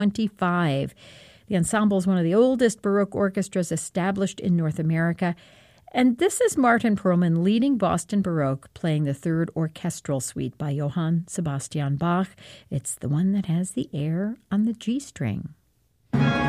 25. The ensemble is one of the oldest Baroque orchestras established in North America. And this is Martin Perlman leading Boston Baroque, playing the third orchestral suite by Johann Sebastian Bach. It's the one that has the air on the G string.